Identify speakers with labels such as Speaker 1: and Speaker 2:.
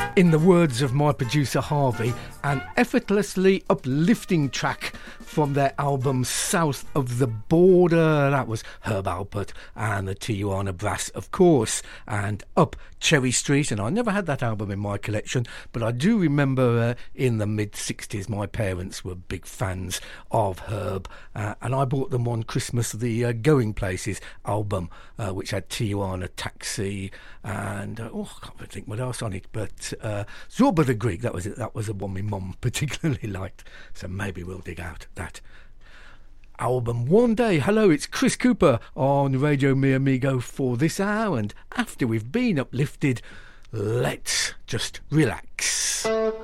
Speaker 1: In the words of my producer Harvey, an effortlessly uplifting track from their album South of the Border. That was Herb Alpert and the Tijuana Brass, of course, and Up Cherry Street. And I never had that album in my collection, but I do remember in the mid-60s my parents were big fans of Herb, and I bought them on Christmas the Going Places album, which had Tijuana Taxi and I can't think what else on it, but Zorba the Greek, that was it. That was the one my mum particularly liked, so maybe we'll dig out that album one day. Hello, it's Chris Cooper on Radio Mi Amigo for this hour, and after we've been uplifted, let's just relax.